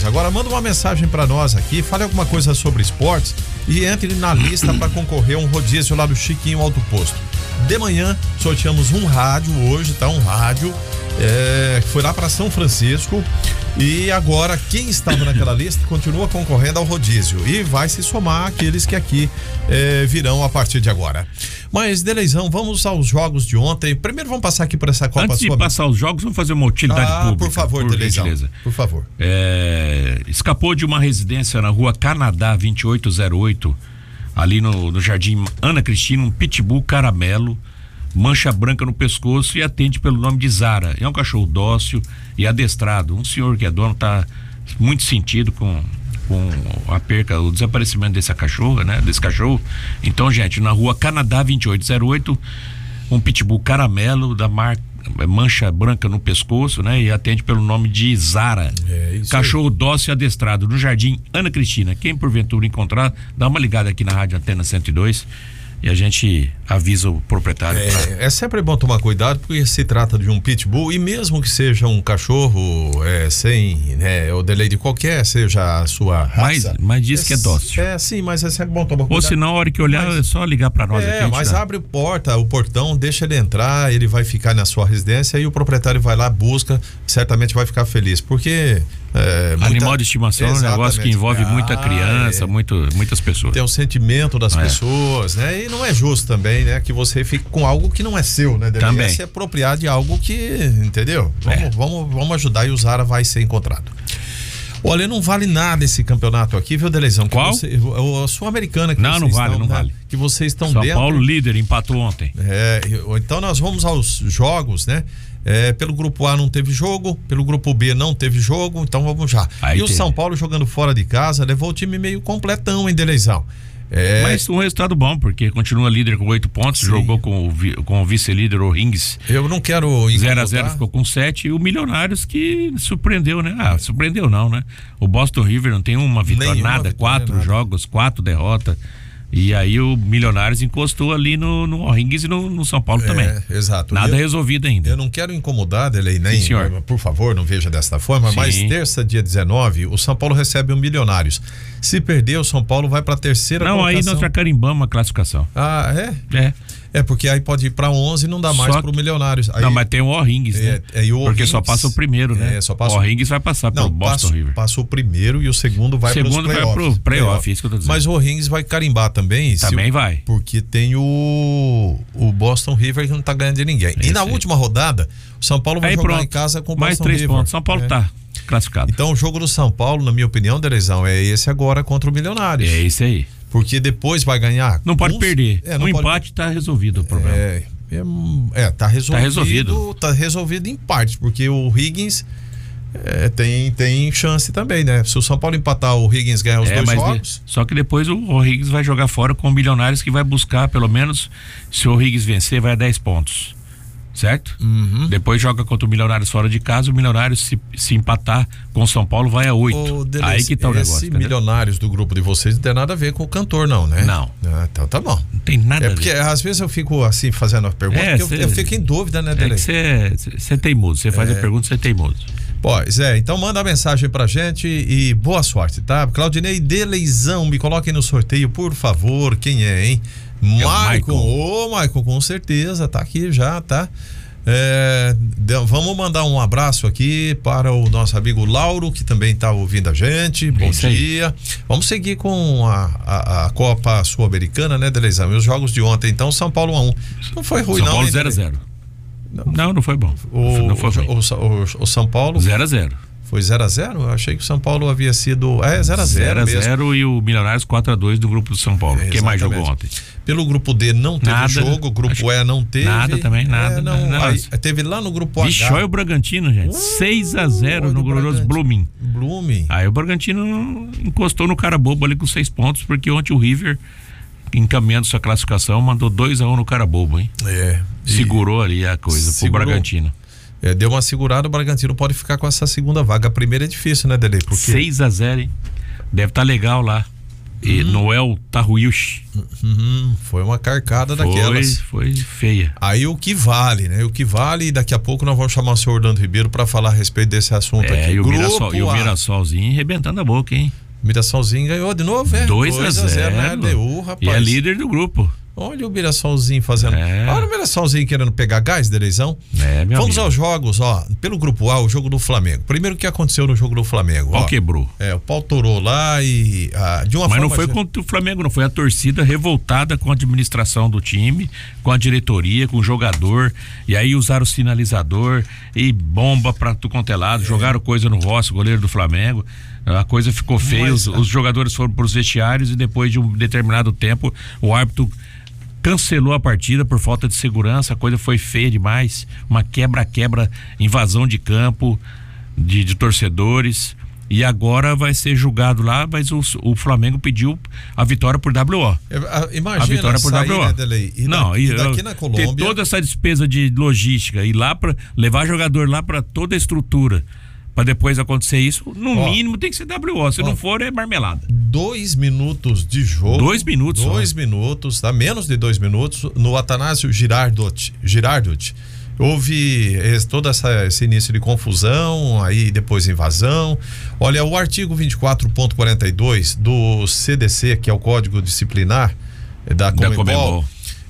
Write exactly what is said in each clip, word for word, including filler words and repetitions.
Agora manda uma mensagem para nós aqui, fale alguma coisa sobre esportes e entre na lista para concorrer a um rodízio lá do Chiquinho Alto Posto. De manhã sorteamos um rádio hoje, tá? Um rádio é, foi lá para São Francisco e agora quem estava naquela lista continua concorrendo ao rodízio e vai se somar aqueles que aqui é, virão a partir de agora. Mas, Deleizão, vamos aos jogos de ontem. Primeiro vamos passar aqui por essa Copa Antes de Sua... passar os jogos, vamos fazer uma utilidade ah, pública. por favor, por Deleizão, gentileza. Por favor. É, escapou de uma residência na rua Canadá vinte e oito zero oito, ali no, no Jardim Ana Cristina, um pitbull caramelo, mancha branca no pescoço e atende pelo nome de Zara. É um cachorro dócil e adestrado. Um senhor que é dono está muito sentido com, com a perca, o desaparecimento dessa cachorra, né? Desse cachorro. Então, gente, na rua Canadá vinte e oito zero oito, um pitbull caramelo da marca mancha branca no pescoço, né? E atende pelo nome de Zara. É isso cachorro aí. dócil e adestrado no Jardim Ana Cristina. Quem porventura encontrar, dá uma ligada aqui na Rádio Antena cento e dois e a gente avisa o proprietário. É, é sempre bom tomar cuidado porque se trata de um pitbull e mesmo que seja um cachorro é, sem, né, o delay de qualquer, seja a sua raça. Mas, mas diz é, que é dócil. É, sim, mas é sempre bom tomar cuidado. Ou se não, a hora que olhar mas, é só ligar para nós é, aqui. mas dá. abre a porta, o portão, deixa ele entrar, ele vai ficar na sua residência e o proprietário vai lá, busca, certamente vai ficar feliz, porque É, muita... Animal de estimação é um negócio que envolve ah, muita criança, é. muito, muitas pessoas. Tem o sentimento das é. pessoas, né? E não é justo também, né? Que você fique com algo que não é seu, né? Deveria também. se apropriar de algo que, entendeu? Vamos, é. vamos, vamos ajudar e o Zara vai ser encontrado. Olha, não vale nada esse campeonato aqui, viu, Deleizão? Qual? Você, a Sul-Americana que não, vocês não vale, estão, não né? vale. Que vocês estão São dentro. São Paulo líder, empatou ontem. É, então nós vamos aos jogos, né? É, pelo grupo A não teve jogo, pelo grupo B não teve jogo, então vamos já. Aí e o teve. São Paulo jogando fora de casa levou o time meio completão, hein, Deleizão? É... Mas um resultado bom, porque continua líder com oito pontos, sim. Jogou com o, com o vice-líder O'Higgins. Eu não quero zero a zero ficou com sete e o Milionários que surpreendeu, né? Ah, surpreendeu não, né? O Boston River não tem uma vitória, Nenhuma nada, vitória, quatro nada. jogos, quatro derrotas. E aí o Milionários encostou ali no, no O'Higgins e no, no São Paulo é, também. Exato. Nada eu, resolvido ainda. Eu não quero incomodar, Delei, nem, Sim, por favor, não veja desta forma, Sim. mas terça, dia dezenove, o São Paulo recebe o Milionários. Se perder, o São Paulo vai para a terceira não, colocação. Não, aí nós já carimbamos a classificação. Ah, é? É. É, porque aí pode ir pra onze e não dá mais só pro Milionários. Aí, não, mas tem o O'Higgins, é, né? É, o porque só passa o primeiro, né? É, só passa o O'Higgins vai passar não, pro Boston passa, River. Passa o primeiro e o segundo vai para os playoffs. Segundo vai pro playoff, isso que eu tô dizendo. Mas o O'Higgins vai carimbar também. Também o, vai. Porque tem o, o Boston River que não tá ganhando de ninguém. Esse e na aí. última rodada, o São Paulo vai aí, jogar pronto. em casa com o Mais Boston três River. pontos. São Paulo é. tá classificado. Então o jogo do São Paulo, na minha opinião, Derezão, é esse agora contra o Milionários. É esse aí. Porque depois vai ganhar. Não pode uns, perder. É, um pode... empate tá resolvido o problema. É, é, é tá resolvido. Tá resolvido. Tá resolvido em parte, porque o Higgins é, tem, tem chance também, né? Se o São Paulo empatar, o Higgins ganha os é, dois jogos. De, só que depois o, o Higgins vai jogar fora com o Milionários, que vai buscar, pelo menos, se o Higgins vencer, vai a dez pontos. Certo? Uhum. Depois joga contra o Milionários fora de casa, o Milionários se, se empatar com o São Paulo vai a oito. Ô, Deleuze, aí que tá o negócio. Esse Milionários do grupo de vocês não tem nada a ver com o cantor, não, né? Não. Ah, então tá bom. Não tem nada é a ver. porque às vezes eu fico assim fazendo a pergunta, é, porque cê, eu, eu fico em dúvida, né, Deleuze? É que você é teimoso, você faz é. a pergunta, você é teimoso. Pois é, então manda a mensagem pra gente e boa sorte, tá? Claudinei Deleizão, me coloquem no sorteio, por favor. Quem é, hein? É Maicon. Ô, Maicon, com certeza, tá aqui já, tá? É, vamos mandar um abraço aqui para o nosso amigo Lauro, que também está ouvindo a gente. Bom Isso dia. Aí. Vamos seguir com a, a, a Copa Sul-Americana, né, Deleizão? E os jogos de ontem, então, São Paulo a um. Não foi ruim, São não. São Paulo zero a zero. Não. não, não foi bom. O, não foi o, o, o São Paulo zero a zero. Foi zero a zero? Eu achei que o São Paulo havia sido. É, zero a zero. zero a zero e o Milionários quatro a dois do grupo do São Paulo. É, quem mais jogou ontem? Pelo grupo D não teve nada, jogo, o grupo acho, E não teve. Nada também, nada. É, não, nada. Aí, teve lá no grupo Vixe, H. Olha o Bragantino, gente. Uh, seis a zero no glorioso Blooming. Blooming. Aí o Bragantino encostou no cara bobo ali com seis pontos, porque ontem o River, encaminhando sua classificação, mandou dois a um no cara bobo, hein? É. Segurou ali a coisa segurou. Pro Bragantino. É, deu uma segurada, o Bragantino pode ficar com essa segunda vaga. A primeira é difícil, né, Delei? Porque... seis a zero, hein? Deve estar tá legal lá. E Uhum. Noel Tarruish. Uhum. Foi uma carcada Foi, daquelas. foi feia. Aí o que vale, né? O que vale, e daqui a pouco nós vamos chamar o senhor Orlando Ribeiro para falar a respeito desse assunto É, aqui. e o, Grupo Mirassol, e o A. Mirassolzinho arrebentando a boca, hein? Mirassolzinho ganhou de novo, é? dois a zero na L D U, rapaz. E é líder do grupo. Olha o Mirassolzinho fazendo. É. Olha o Mirassolzinho querendo pegar gás de eleição. É, meu Vamos amigo. aos jogos, ó. Pelo grupo A, o jogo do Flamengo. Primeiro, o que aconteceu no jogo do Flamengo? Qual ó. quebrou? É, o pau torou lá e ah, de uma Mas forma. não foi contra o Flamengo, não. Foi a torcida revoltada com a administração do time, com a diretoria, com o jogador. E aí usaram o sinalizador e bomba pra tu quanto é lado. É. Jogaram coisa no Rossi, goleiro do Flamengo. A coisa ficou feia. Mas, os, os jogadores foram pros vestiários e depois de um determinado tempo, o árbitro cancelou a partida por falta de segurança. A coisa foi feia demais. Uma quebra-quebra, invasão de campo, de, de torcedores. E agora vai ser julgado lá, mas o, o Flamengo pediu a vitória por W O. Imagina a vitória por sair, W O. Né, Delei? E não, daqui, e daqui na Colômbia. Ter toda essa despesa de logística e lá para levar jogador lá para toda a estrutura. Para depois acontecer isso, no ó, mínimo tem que ser W O. Se ó, não for, é marmelada. Dois minutos de jogo. Dois minutos. Dois ó. minutos, tá? Menos de dois minutos, no Atanásio Girardot. Girardot. Houve todo essa, esse início de confusão, aí depois invasão. Olha, o artigo vinte e quatro ponto quarenta e dois do C D C, que é o Código Disciplinar da Conmebol,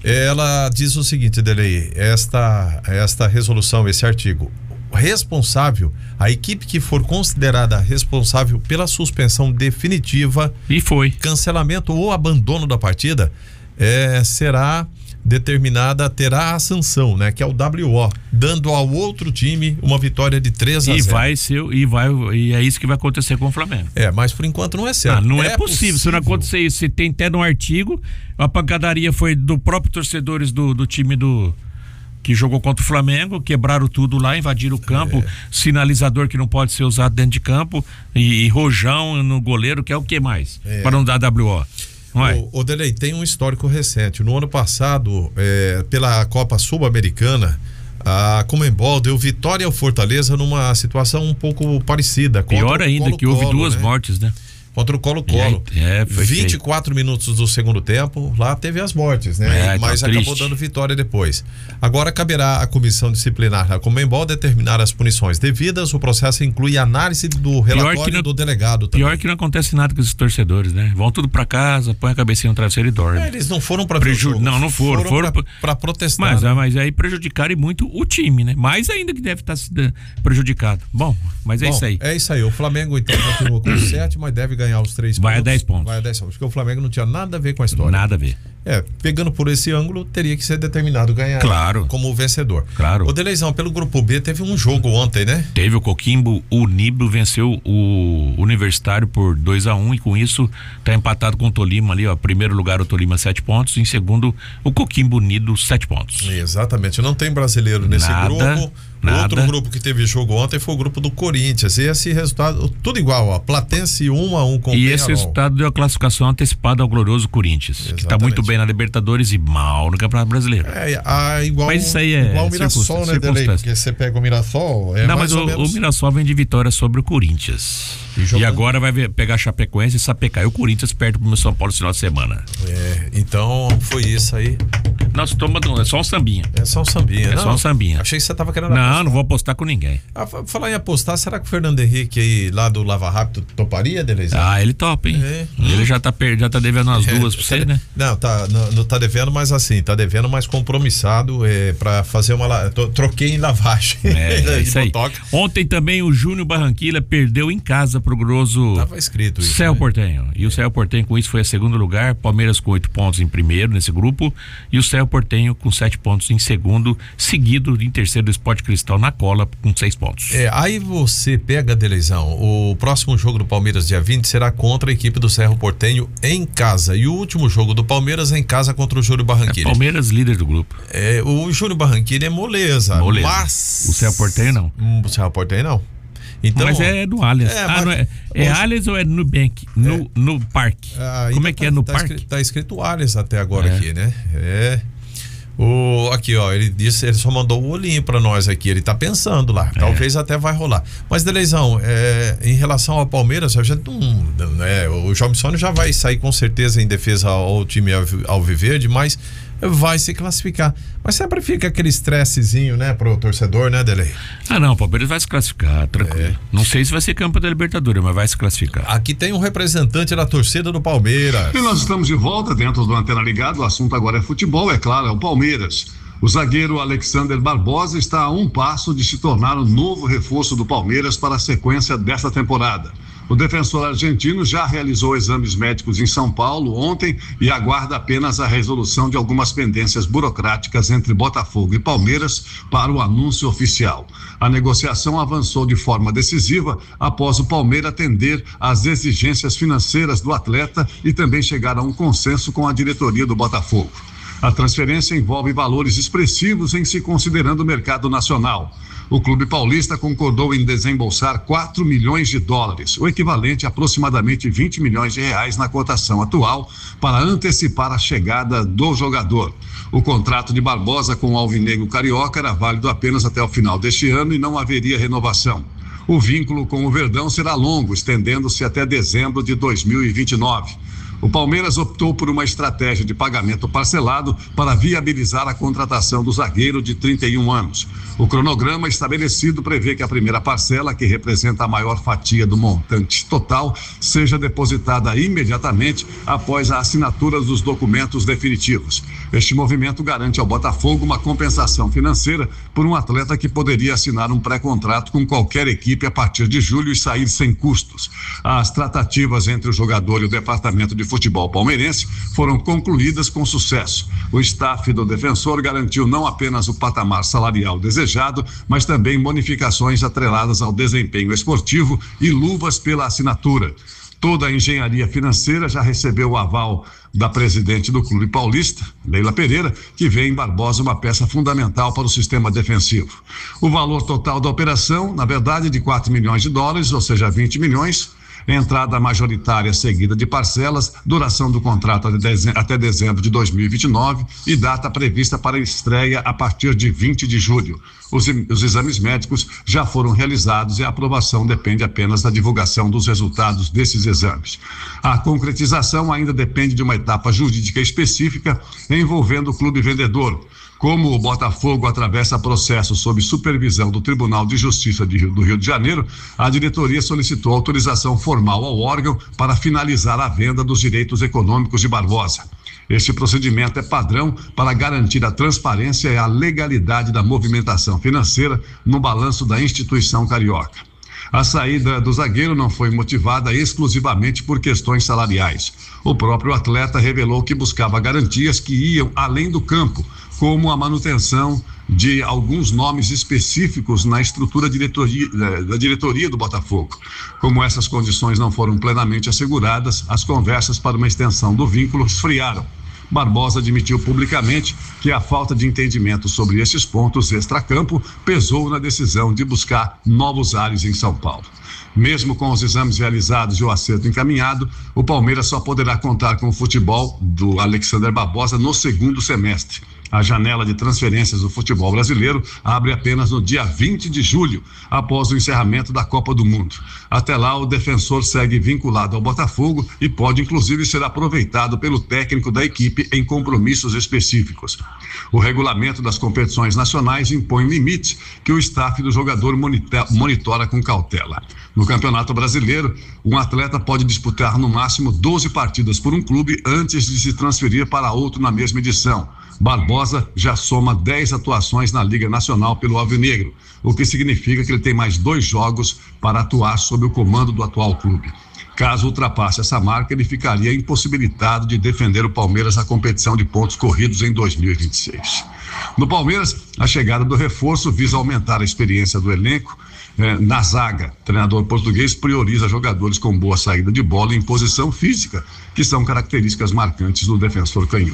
ela diz o seguinte, Delei, esta, esta resolução, esse artigo: responsável, a equipe que for considerada responsável pela suspensão definitiva e foi cancelamento ou abandono da partida, é, será determinada, terá a sanção, né, que é o W O, dando ao outro time uma vitória de três a zero. E vai ser, e vai, e é isso que vai acontecer com o Flamengo. É, mas por enquanto não é certo. Ah, não é, é possível. possível, se não acontecer isso, se tem até no artigo, a pancadaria foi do próprio torcedores do, do time do que jogou contra o Flamengo, quebraram tudo lá, invadiram o campo, é. sinalizador que não pode ser usado dentro de campo, e, e rojão no goleiro, que é o que mais? É. Para não dar W O. O, o Delei, tem um histórico recente. No ano passado, é, pela Copa Sul-Americana, a Conmebol deu vitória ao Fortaleza numa situação um pouco parecida. Pior ainda, Colo -Colo, que houve duas né? mortes, né? Contra o Colo-Colo. É, foi vinte e quatro feio. Minutos do segundo tempo, lá teve as mortes, né? É, mas tá acabou triste. dando vitória depois. Agora caberá à comissão disciplinar da Conmebol determinar as punições devidas. O processo inclui análise do relatório não, do delegado também. Pior que não acontece nada com esses torcedores, né? Vão tudo pra casa, põe a cabecinha no travesseiro e dorme. É, eles não foram pra Preju... Não, não foram. Foram, foram pra, pra protestar. Mas, né? mas aí prejudicaram muito o time, né? Mais ainda que deve estar prejudicado. Bom, mas é Bom, isso aí. É isso aí. O Flamengo então continua com sete, mas deve ganhar os três Vai pontos. a dez pontos. Vai a dez pontos. Porque o Flamengo não tinha nada a ver com a história. Nada a ver. É, pegando por esse ângulo, teria que ser determinado ganhar claro. como vencedor. Claro. O Deleizão, pelo grupo B, teve um jogo ontem, né? Teve o Coquimbo Unido, venceu o Universitário por dois a um e com isso tá empatado com o Tolima ali, ó. Primeiro lugar o Tolima sete pontos, em segundo o Coquimbo Unido sete pontos. Exatamente, não tem brasileiro nesse nada, grupo. Nada. Outro grupo que teve jogo ontem foi o grupo do Corinthians. E esse resultado, tudo igual, ó. Platense um a um com o E Penharol. esse resultado deu a classificação antecipada ao glorioso Corinthians, Exatamente. que tá muito bem na Libertadores e mal no Campeonato Brasileiro. É, a, igual, mas isso aí é igual o Mirassol, né, Delei? Porque você pega o Mirassol, é Não, mais mas ou o, menos... o Mirassol vem de vitória sobre o Corinthians. E, e agora vai ver, pegar Chapecoense e Sapecaí. O Corinthians perde pro São Paulo no final de semana. É, então foi isso aí. Nossa, toma, é só um sambinha. É só um sambinha. É não, só um sambinha. Achei que você tava querendo Não, apostar. não vou apostar com ninguém. Ah, falar em apostar, será que o Fernando Henrique aí, lá do Lava Rápido, toparia, Deleuze? Ah, ele topa, hein? É. Ele já tá, já tá devendo umas duas pra você, né? Não, tá, não, não tá devendo, mas assim, tá devendo, mas compromissado é, pra fazer uma... Troquei em lavagem. É, é isso aí. Ontem também o Júnior Barranquilla perdeu em casa pro grosso... Tava escrito isso. Céu né? Portenho. E o Céu Portenho com isso foi a segundo lugar, Palmeiras com oito pontos em primeiro nesse grupo e o Céu Portenho com sete pontos em segundo, seguido em terceiro do Sport Cristal na cola com seis pontos. É, aí você pega, Deleizão, o próximo jogo do Palmeiras dia vinte será contra a equipe do Cerro Portenho em casa e o último jogo do Palmeiras é em casa contra o Júnior Barranquilla. É, Palmeiras líder do grupo. É, o Júnior Barranquilla é moleza, moleza. Mas... O Cerro Portenho não. O Cerro Portenho não. Então, mas é do Allianz. É, ah, mas, não é é hoje, Allianz ou é Nubank? No, é, no parque. Ah, como é que tá, é no tá parque? Escrito, tá escrito Allianz até agora é. aqui, né? É. O, aqui, ó, ele disse, ele só mandou o olhinho pra nós aqui, ele tá pensando lá, é. talvez até vai rolar. Mas, Deleizão, é, em relação ao Palmeiras, a gente não, é, o Jobson já vai sair com certeza em defesa ao time alviverde, mas vai se classificar. Mas sempre fica aquele estressezinho, né, pro torcedor, né, Delei? Ah, não, o Palmeiras vai se classificar, tranquilo. É. Não sei se vai ser campeão da Libertadores, mas vai se classificar. Aqui tem um representante da torcida do Palmeiras. E nós estamos de volta dentro do Antena Ligado. O assunto agora é futebol, é claro, é o Palmeiras. O zagueiro Alexander Barbosa está a um passo de se tornar o novo reforço do Palmeiras para a sequência desta temporada. O defensor argentino já realizou exames médicos em São Paulo ontem e aguarda apenas a resolução de algumas pendências burocráticas entre Botafogo e Palmeiras para o anúncio oficial. A negociação avançou de forma decisiva após o Palmeiras atender às exigências financeiras do atleta e também chegar a um consenso com a diretoria do Botafogo. A transferência envolve valores expressivos em se considerando o mercado nacional. O clube paulista concordou em desembolsar quatro milhões de dólares, o equivalente a aproximadamente vinte milhões de reais na cotação atual, para antecipar a chegada do jogador. O contrato de Barbosa com o alvinegro carioca era válido apenas até o final deste ano e não haveria renovação. O vínculo com o Verdão será longo, estendendo-se até dezembro de dois mil e vinte e nove. O Palmeiras optou por uma estratégia de pagamento parcelado para viabilizar a contratação do zagueiro de trinta e um anos. O cronograma estabelecido prevê que a primeira parcela, que representa a maior fatia do montante total, seja depositada imediatamente após a assinatura dos documentos definitivos. Este movimento garante ao Botafogo uma compensação financeira por um atleta que poderia assinar um pré-contrato com qualquer equipe a partir de julho e sair sem custos. As tratativas entre o jogador e o departamento de futebol palmeirense foram concluídas com sucesso. O staff do defensor garantiu não apenas o patamar salarial desejado, mas também bonificações atreladas ao desempenho esportivo e luvas pela assinatura. Toda a engenharia financeira já recebeu o aval da presidente do Clube Paulista, Leila Pereira, que vê em Barbosa uma peça fundamental para o sistema defensivo. O valor total da operação, na verdade, é de quatro milhões de dólares, ou seja, vinte milhões. Entrada majoritária seguida de parcelas, duração do contrato até dezembro de dois mil e vinte e nove e data prevista para estreia a partir de vinte de julho. Os, os exames médicos já foram realizados e a aprovação depende apenas da divulgação dos resultados desses exames. A concretização ainda depende de uma etapa jurídica específica envolvendo o clube vendedor. Como o Botafogo atravessa processo sob supervisão do Tribunal de Justiça de Rio, do Rio de Janeiro, a diretoria solicitou autorização formal ao órgão para finalizar a venda dos direitos econômicos de Barbosa. Este procedimento é padrão para garantir a transparência e a legalidade da movimentação financeira no balanço da instituição carioca. A saída do zagueiro não foi motivada exclusivamente por questões salariais. O próprio atleta revelou que buscava garantias que iam além do campo, como a manutenção de alguns nomes específicos na estrutura diretoria, da diretoria do Botafogo. Como essas condições não foram plenamente asseguradas, as conversas para uma extensão do vínculo esfriaram. Barbosa admitiu publicamente que a falta de entendimento sobre esses pontos extracampo pesou na decisão de buscar novos ares em São Paulo. Mesmo com os exames realizados e o acerto encaminhado, o Palmeiras só poderá contar com o futebol do Alexander Barbosa no segundo semestre. A janela de transferências do futebol brasileiro abre apenas no dia vinte de julho, após o encerramento da Copa do Mundo. Até lá, o defensor segue vinculado ao Botafogo e pode inclusive ser aproveitado pelo técnico da equipe em compromissos específicos. O regulamento das competições nacionais impõe limites que o staff do jogador monitora com cautela. No Campeonato Brasileiro, um atleta pode disputar no máximo doze partidas por um clube antes de se transferir para outro na mesma edição. Barbosa já soma dez atuações na Liga Nacional pelo Alvinegro, o que significa que ele tem mais dois jogos para atuar sob o comando do atual clube. Caso ultrapasse essa marca, ele ficaria impossibilitado de defender o Palmeiras na competição de pontos corridos em dois mil e vinte e seis. No Palmeiras, a chegada do reforço visa aumentar a experiência do elenco eh, na zaga. O treinador português prioriza jogadores com boa saída de bola e imposição física, que são características marcantes do defensor canhoto.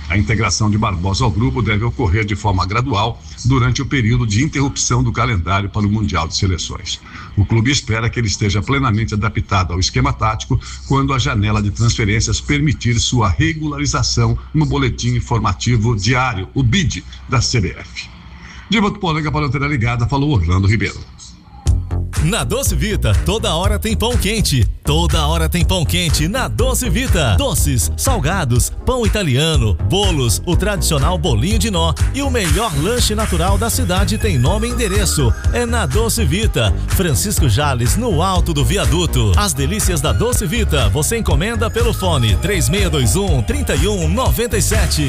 A integração de Barbosa ao grupo deve ocorrer de forma gradual durante o período de interrupção do calendário para o Mundial de Seleções. O clube espera que ele esteja plenamente adaptado ao esquema tático quando a janela de transferências permitir sua regularização no boletim informativo diário, o B I D, da C B F. De Votuporanga para a Antena Ligada, falou Orlando Ribeiro. Na Doce Vita, toda hora tem pão quente. Toda hora tem pão quente na Doce Vita. Doces, salgados, pão italiano, bolos, o tradicional bolinho de nó e o melhor lanche natural da cidade tem nome e endereço. É na Doce Vita. Francisco Jales, no alto do viaduto. As delícias da Doce Vita, você encomenda pelo fone três seis dois um, três um nove sete.